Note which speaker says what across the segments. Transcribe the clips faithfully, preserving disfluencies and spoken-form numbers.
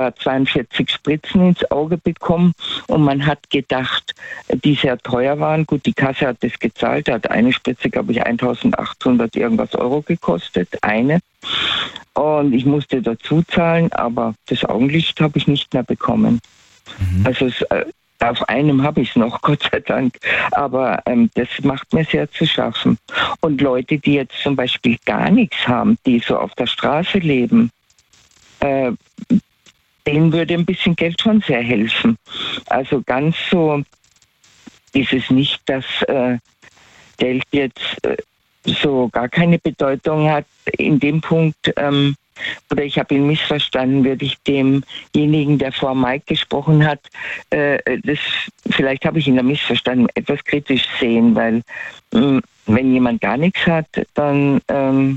Speaker 1: zweiundvierzig Spritzen ins Auge bekommen und man hat gedacht, die sehr teuer waren. Gut, die Kasse hat das gezahlt, da hat eine Spritze, glaube ich, eintausendachthundert irgendwas Euro gekostet, eine. Und ich musste dazu zahlen, aber das Augenlicht habe ich nicht mehr bekommen. Mhm. Also es, äh, auf einem habe ich es noch, Gott sei Dank. Aber ähm, das macht mir sehr zu schaffen. Und Leute, die jetzt zum Beispiel gar nichts haben, die so auf der Straße leben, äh, denen würde ein bisschen Geld schon sehr helfen. Also ganz so ist es nicht, dass äh, Geld jetzt äh, so gar keine Bedeutung hat. In dem Punkt, ähm, oder ich habe ihn missverstanden, würde ich demjenigen, der vor Mike gesprochen hat, äh, das, vielleicht habe ich ihn da missverstanden, etwas kritisch sehen, weil mh, wenn jemand gar nichts hat, dann ähm,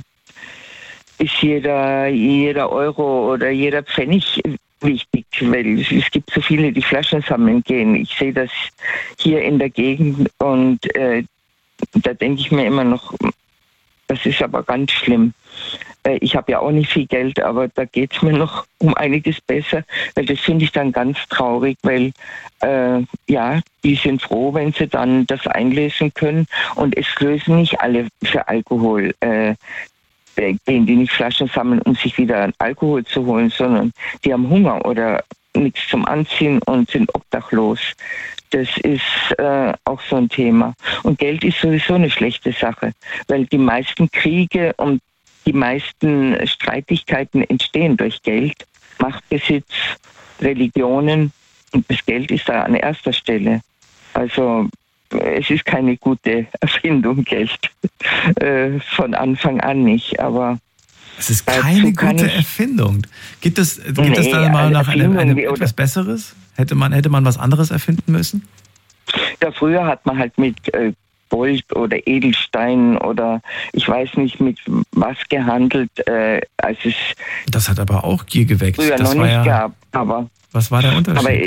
Speaker 1: ist jeder, jeder Euro oder jeder Pfennig wichtig, weil es gibt so viele, die Flaschen sammeln gehen. Ich sehe das hier in der Gegend und äh, da denke ich mir immer noch, das ist aber ganz schlimm. Äh, ich habe ja auch nicht viel Geld, aber da geht es mir noch um einiges besser, weil das finde ich dann ganz traurig, weil äh, ja, die sind froh, wenn sie dann das einlösen können und es lösen nicht alle für Alkohol. Äh, gehen die nicht Flaschen sammeln, um sich wieder Alkohol zu holen, sondern die haben Hunger oder nichts zum Anziehen und sind obdachlos. Das ist äh, auch so ein Thema. Und Geld ist sowieso eine schlechte Sache, weil die meisten Kriege und die meisten Streitigkeiten entstehen durch Geld, Machtbesitz, Religionen und das Geld ist da an erster Stelle. Also es ist keine gute Erfindung, Geld. Äh, von Anfang an nicht, aber
Speaker 2: es ist keine gute Erfindung. Gibt es, gibt nee, es da mal nach einem, einem etwas Besseres? Hätte man, hätte man was anderes erfinden müssen?
Speaker 1: Ja, früher hat man halt mit äh, Gold oder Edelstein oder ich weiß nicht mit was gehandelt. Äh, als es
Speaker 2: das hat aber auch Gier geweckt.
Speaker 1: Früher
Speaker 2: das
Speaker 1: noch
Speaker 2: war
Speaker 1: nicht
Speaker 2: ja,
Speaker 1: gab. Aber,
Speaker 2: was war der Unterschied?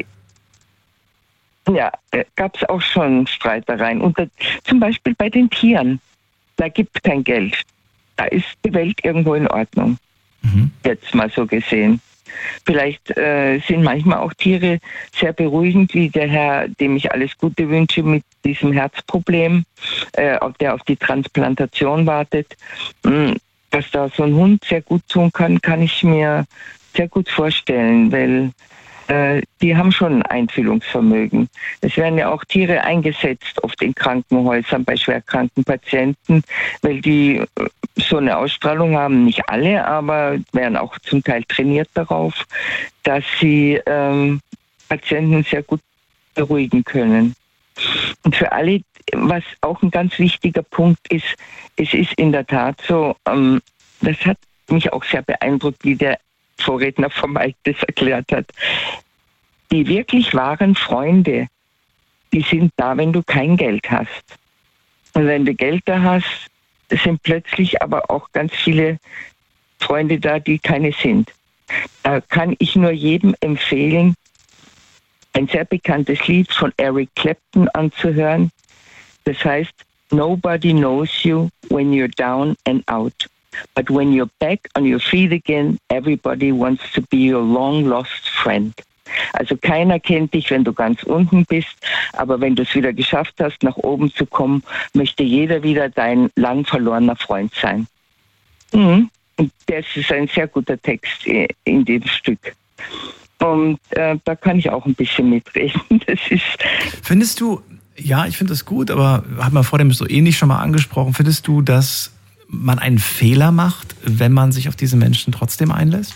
Speaker 1: Aber, ja, äh, gab es auch schon Streitereien. Und das, zum Beispiel bei den Tieren. Da gibt es kein Geld. Da ist die Welt irgendwo in Ordnung. Mhm. Jetzt mal so gesehen. Vielleicht äh, sind manchmal auch Tiere sehr beruhigend, wie der Herr, dem ich alles Gute wünsche mit diesem Herzproblem, äh, der auf die Transplantation wartet. Dass da so ein Hund sehr gut tun kann, kann ich mir sehr gut vorstellen, weil äh, die haben schon ein Einfühlungsvermögen. Es werden ja auch Tiere eingesetzt, oft in Krankenhäusern bei schwerkranken Patienten, weil die so eine Ausstrahlung haben, nicht alle, aber werden auch zum Teil trainiert darauf, dass sie ähm, Patienten sehr gut beruhigen können. Und für alle, was auch ein ganz wichtiger Punkt ist, es ist in der Tat so, ähm, das hat mich auch sehr beeindruckt, wie der Vorredner von Mike das erklärt hat. Die wirklich wahren Freunde, die sind da, wenn du kein Geld hast. Und wenn du Geld da hast, sind plötzlich aber auch ganz viele Freunde da, die keine sind. Da kann ich nur jedem empfehlen, ein sehr bekanntes Lied von Eric Clapton anzuhören. Das heißt, Nobody knows you when you're down and out. But when you're back on your feet again, everybody wants to be your long-lost friend. Also keiner kennt dich, wenn du ganz unten bist, aber wenn du es wieder geschafft hast, nach oben zu kommen, möchte jeder wieder dein lang verlorener Freund sein. Mhm. Und das ist ein sehr guter Text in dem Stück. Und äh, da kann ich auch ein bisschen mitreden. Das ist
Speaker 2: Findest du, ja, ich finde das gut, aber haben wir vor dem so ähnlich schon mal angesprochen, findest du, dass man einen Fehler macht, wenn man sich auf diese Menschen trotzdem einlässt?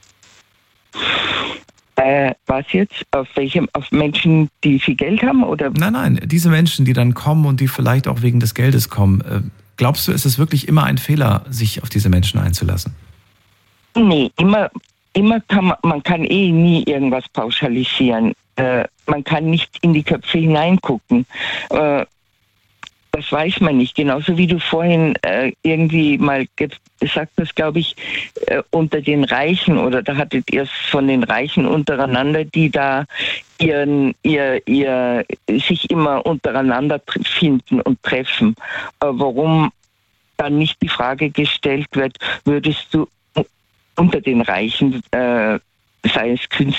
Speaker 1: Äh, was jetzt? Auf welchem? Auf Menschen, die viel Geld haben? Oder?
Speaker 2: Nein, nein, diese Menschen, die dann kommen und die vielleicht auch wegen des Geldes kommen. Äh, glaubst du, ist es wirklich immer ein Fehler, sich auf diese Menschen einzulassen?
Speaker 1: Nee, immer, immer kann man, man kann eh nie irgendwas pauschalisieren. Äh, man kann nicht in die Köpfe hineingucken. Äh, Das weiß man nicht. Genauso wie du vorhin äh, irgendwie mal gesagt hast, glaube ich, äh, unter den Reichen, oder da hattet ihr es von den Reichen untereinander, die da ihren, ihr, ihr, sich immer untereinander finden und treffen. Äh, warum dann nicht die Frage gestellt wird, würdest du unter den Reichen äh, sei es